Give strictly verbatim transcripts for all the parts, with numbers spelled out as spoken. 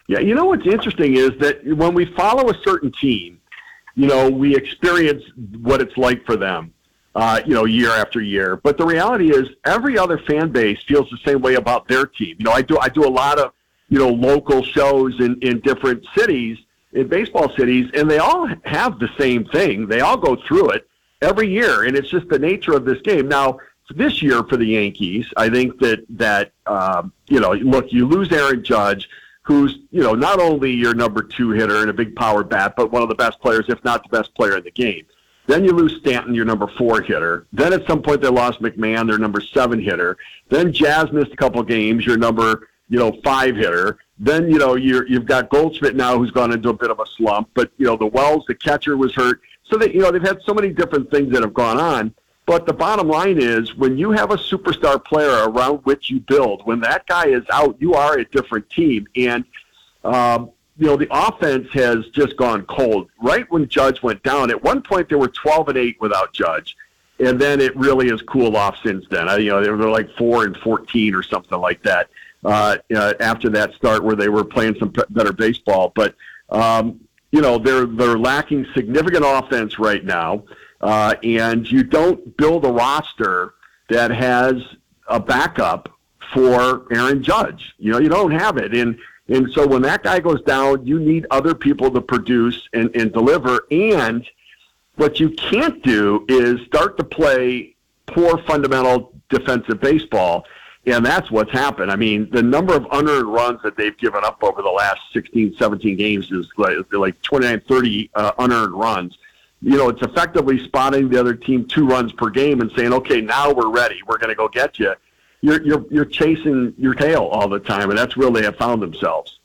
Yeah, you know what's interesting is that when we follow a certain team, you know, we experience what it's like for them, uh, you know, year after year. But the reality is every other fan base feels the same way about their team. You know, I do I do a lot of, you know, local shows in, in different cities, in baseball cities, and they all have the same thing. They all go through it every year, and it's just the nature of this game. Now, this year for the Yankees, I think that, that um, you know, look, you lose Aaron Judge, who's, you know, not only your number two hitter and a big power bat, but one of the best players, if not the best player in the game. Then you lose Stanton, your number four hitter. Then at some point they lost McMahon, their number seven hitter. Then Jazz missed a couple games, your number, you know, five hitter. Then, you know, you're, you've got Goldschmidt now who's gone into a bit of a slump. But, you know, the Wells, the catcher, was hurt. So, that, you know, they've had so many different things that have gone on. But the bottom line is when you have a superstar player around which you build, when that guy is out, you are a different team. And, um, you know, the offense has just gone cold. Right when Judge went down, at one point they were twelve and eight without Judge. And then it really has cooled off since then. I, you know, they were like four and fourteen or something like that uh, uh, after that start where they were playing some p- better baseball. But, um, you know, they're, they're lacking significant offense right now. Uh, and you don't build a roster that has a backup for Aaron Judge. You know, you don't have it. And and so when that guy goes down, you need other people to produce and, and deliver. And what you can't do is start to play poor fundamental defensive baseball. And that's what's happened. I mean, the number of unearned runs that they've given up over the last sixteen, seventeen games is like, like twenty-nine, thirty uh, unearned runs. You know, it's effectively spotting the other team two runs per game and saying, okay, now we're ready. We're going to go get you. You're, you're, you're chasing your tail all the time, and that's where they have found themselves.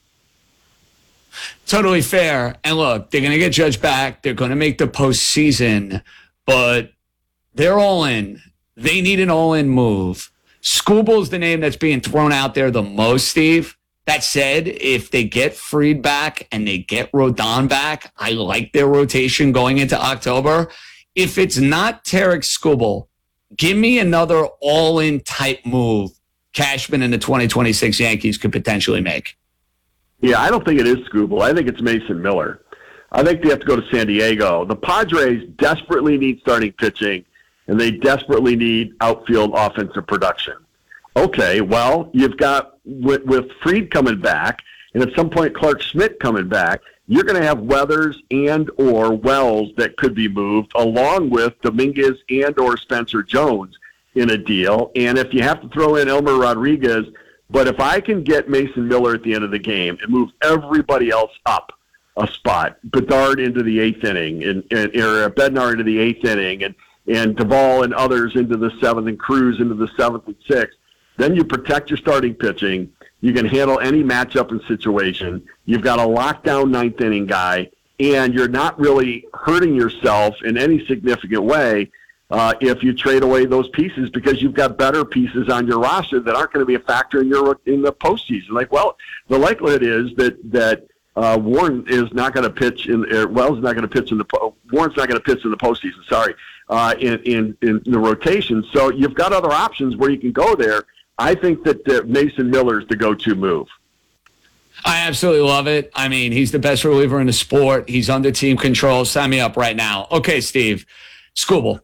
Totally fair. And look, they're going to get Judge back. They're going to make the postseason, but they're all in. They need an all-in move. Skubal's the name that's being thrown out there the most, Steve. That said, if they get Fried back and they get Rodon back, I like their rotation going into October. If it's not Tarek Skubal, give me another all-in type move Cashman and the twenty twenty-six Yankees could potentially make. Yeah, I don't think it is Skubal. I think it's Mason Miller. I think they have to go to San Diego. The Padres desperately need starting pitching, and they desperately need outfield offensive production. Okay, well, you've got, with, with Fried coming back, and at some point Clark Schmidt coming back, you're going to have Weathers and or Wells that could be moved, along with Dominguez and or Spencer Jones in a deal. And if you have to throw in Elmer Rodriguez, but if I can get Mason Miller at the end of the game and move everybody else up a spot, Bedard into the eighth inning, and, and or Bednar into the eighth inning, and, and Duvall and others into the seventh, and Cruz into the seventh and sixth, then you protect your starting pitching. You can handle any matchup and situation. You've got a lockdown ninth inning guy, and you're not really hurting yourself in any significant way uh, if you trade away those pieces, because you've got better pieces on your roster that aren't going to be a factor in your in the postseason. Like, well, the likelihood is that that uh, Warren is not going to pitch in. Uh, Wells is not going to pitch in the. Warren's not going to pitch in the postseason. Sorry, uh, in, in in the rotation. So you've got other options where you can go there. I think that uh, Mason Miller is the go-to move. I absolutely love it. I mean, he's the best reliever in the sport. He's under team control. Sign me up right now. Okay, Steve. Skubal.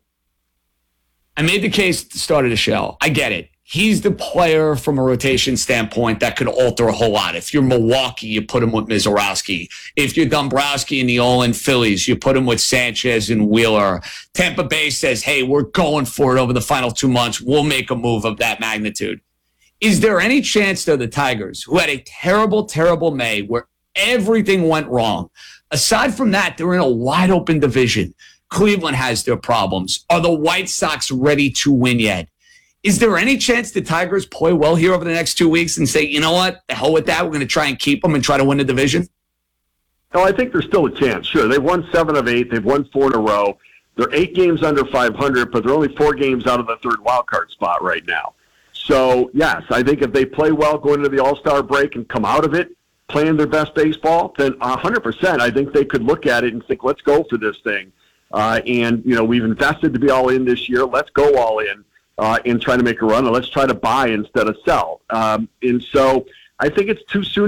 I made the case at the start of the show. I get it. He's the player from a rotation standpoint that could alter a whole lot. If you're Milwaukee, you put him with Mizorowski. If you're Dombrowski and the all-in Phillies, you put him with Sanchez and Wheeler. Tampa Bay says, hey, we're going for it over the final two months. We'll make a move of that magnitude. Is there any chance, though, the Tigers, who had a terrible, terrible May where everything went wrong, aside from that, they're in a wide-open division. Cleveland has their problems. Are the White Sox ready to win yet? Is there any chance the Tigers play well here over the next two weeks and say, you know what, the hell with that, we're going to try and keep them and try to win the division? No, I think there's still a chance. Sure, they've won seven of eight. They've won four in a row. They're eight games under five hundred, but they're only four games out of the third wild card spot right now. So, yes, I think if they play well going into the All-Star break and come out of it playing their best baseball, then one hundred percent I think they could look at it and think, let's go for this thing. Uh, and, you know, we've invested to be all in this year. Let's go all in. Uh, and try to make a run, and let's try to buy instead of sell. Um, and so I think it's too soon